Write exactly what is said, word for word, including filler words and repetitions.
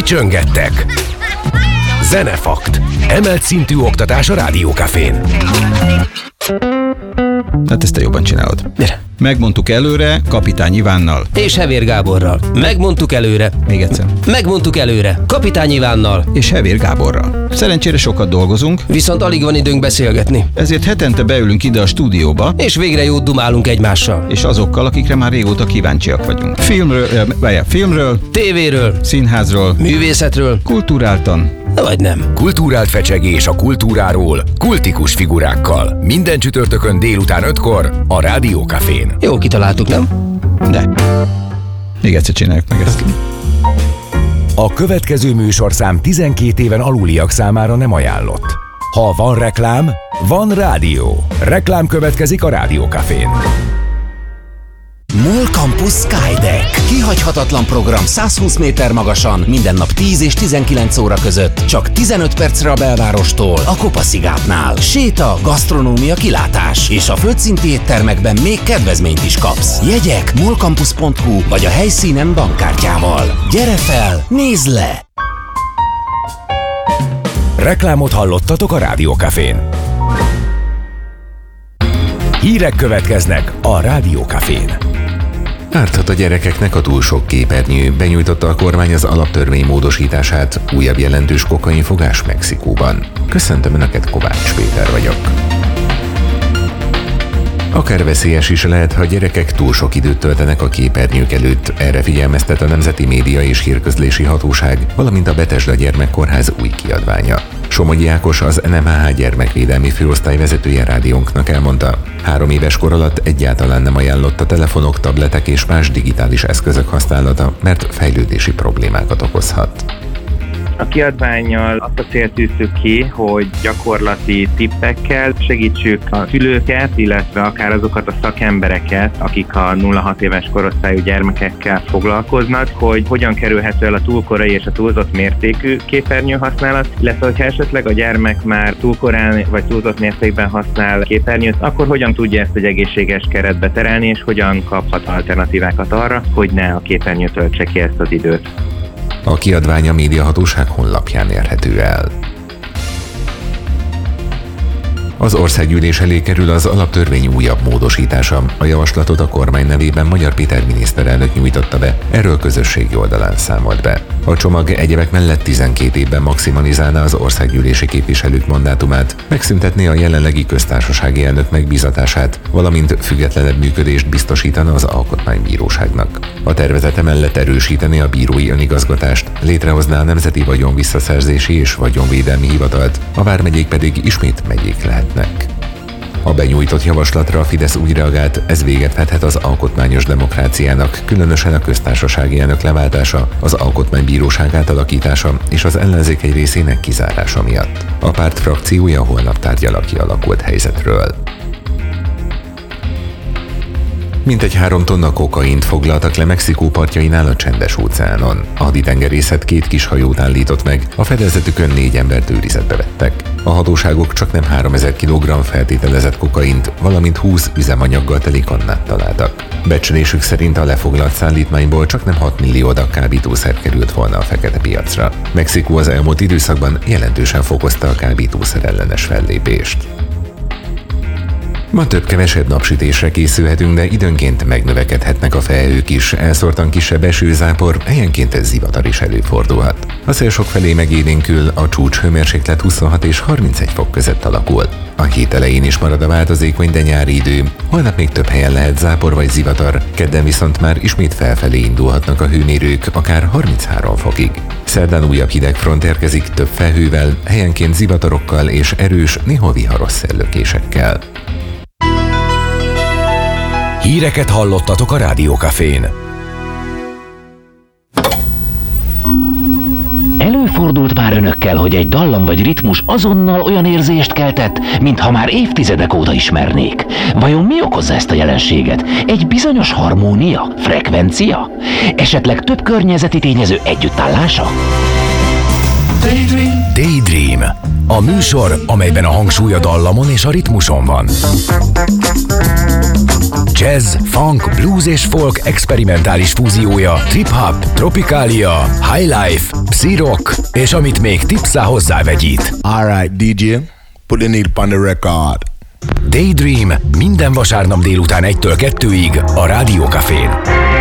Csöngettek. Zenefakt. Emelt szintű oktatás a Rádiókafén. Hát ezt te jobban csinálod. Mire? Megmondtuk előre Kapitány Ivánnal. És Hevér Gáborral. Megmondtuk előre. Még egyszer. Megmondtuk előre. Kapitány Ivánnal. És Hevér Gáborral. Szerencsére sokat dolgozunk. Viszont alig van időnk beszélgetni. Ezért hetente beülünk ide a stúdióba. És végre jót dumálunk egymással. És azokkal, akikre már régóta kíváncsiak vagyunk. Filmről, vagy filmről, tévéről, színházról, művészetről, kulturáltan, vagy nem. Kultúrált fecsegés a kultúráról, kultikus figurákkal. Minden csütörtökön délután ötkor a Rádiókafén. Jól kitaláltuk, nem? De. Még egyszer csináljuk meg ezt. A következő műsorszám tizenkét éven aluliak számára nem ajánlott. Ha van reklám, van rádió. Reklám következik a Rádiókafén. MOL Campus Skydeck. Kihagyhatatlan program százhúsz méter magasan, minden nap tíz és tizenkilenc óra között, csak tizenöt percre a belvárostól, a Kopaszigátnál. Séta, gasztronómia, kilátás, és a földszinti éttermekben még kedvezményt is kapsz. Jegyek molcampus pont hu vagy a helyszínen bankkártyával. Gyere fel, nézd le! Reklámot hallottatok a Rádiókafén. Hírek következnek a Rádiókafén. Árthat a gyerekeknek a túl sok képernyő. Benyújtotta a kormány az alaptörvény módosítását. Újabb jelentős kokainfogás Mexikóban. Köszöntöm Önöket, Kovács Péter vagyok. Akár veszélyes is lehet, ha gyerekek túl sok időt töltenek a képernyők előtt. Erre figyelmeztet a Nemzeti Média és Hírközlési Hatóság, valamint a Betesda Gyermekkórház új kiadványa. Somogyi Ákos, az en em há há gyermekvédelmi főosztály vezetője rádiónknak elmondta, három éves kor alatt egyáltalán nem ajánlott a telefonok, tabletek és más digitális eszközök használata, mert fejlődési problémákat okozhat. A kiadvánnyal azt a célt tűztük ki, hogy gyakorlati tippekkel segítsük a szülőket, illetve akár azokat a szakembereket, akik a nulla-hat éves korosztályú gyermekekkel foglalkoznak, hogy hogyan kerülhető el a túlkorai és a túlzott mértékű képernyőhasználat, illetve hogyha esetleg a gyermek már túlkorán vagy túlzott mértékben használ képernyőt, akkor hogyan tudja ezt egy egészséges keretbe terelni, és hogyan kaphat alternatívákat arra, hogy ne a képernyő töltse ki ezt az időt. A kiadvány a Médiahatóság honlapján érhető el. Az országgyűlés elé kerül az alaptörvény újabb módosítása. A javaslatot a kormány nevében Magyar Péter miniszterelnök nyújtotta be, erről közösségi oldalán számolt be. A csomag egyebek mellett tizenkét évben maximalizálná az országgyűlési képviselők mandátumát, megszüntetné a jelenlegi köztársasági elnök megbízatását, valamint függetlenebb működést biztosítana az Alkotmánybíróságnak. A tervezete mellett erősítené a bírói önigazgatást, létrehozná a Nemzeti Vagyonvisszaszerzési és Vagyonvédelmi Hivatalt, a vármegyék pedig ismét megyék lehetnek. A benyújtott javaslatra a Fidesz úgy reagált, ez véget vethet az alkotmányos demokráciának, különösen a köztársasági elnök leváltása, az Alkotmánybíróság átalakítása és az ellenzék egy részének kizárása miatt. A párt frakciója holnap tárgyal a kialakult helyzetről. Mintegy három tonna kokaint foglaltak le Mexikó partjainál a Csendes-óceánon. A haditengerészet két kis hajót állított meg, a fedezetükön négy embert őrizetbe vettek. A hatóságok csaknem háromezer kilogramm feltételezett kokaint, valamint húsz üzemanyaggal teli kannát találtak. Becslésük szerint a lefoglalt szállítmányból csaknem hat millió adag kábítószer került volna a fekete piacra. Mexikó az elmúlt időszakban jelentősen fokozta a kábítószer ellenes fellépést. Ma több-kevesebb napsütésre készülhetünk, de időnként megnövekedhetnek a felhők is, elszórtan kisebb esőzápor, helyenként ez zivatar is előfordulhat. A szél sok felé megélénkül, a csúcs hőmérséklet huszonhat és harmincegy fok között alakul. A hét elején is marad a változékony, de nyári idő, holnap még több helyen lehet zápor vagy zivatar, kedden viszont már ismét felfelé indulhatnak a hőmérők, akár harminchárom fokig. Szerdán újabb hideg front érkezik több felhővel, helyenként zivatarokkal és erős, néha viharos szellőkésekkel. Híreket hallottatok a Rádiókafén. Előfordult már önökkel, hogy egy dallam vagy ritmus azonnal olyan érzést keltett, mintha már évtizedek óta ismernék. Vajon mi okozza ezt a jelenséget? Egy bizonyos harmónia? Frekvencia? Esetleg több környezeti tényező együttállása? Daydream. Daydream. A műsor, amelyben a hangsúly a dallamon és a ritmuson van. Jazz, funk, blues és folk experimentális fúziója, trip-hop, tropikália, highlife, psy-rock, és amit még tipszá hozzávegyít. Alright, dé dzsé, put the needle on the record. Daydream minden vasárnap délután egytől kettőig a Rádió Cafén.